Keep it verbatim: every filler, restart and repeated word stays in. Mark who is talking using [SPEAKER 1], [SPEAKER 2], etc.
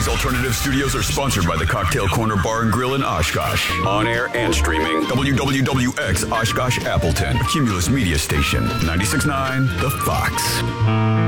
[SPEAKER 1] These alternative studios are sponsored by the Cocktail Corner Bar and Grill in Oshkosh. On air and streaming. W W W X Oshkosh Appleton. Cumulus Media Station. ninety-six point nine The Fox.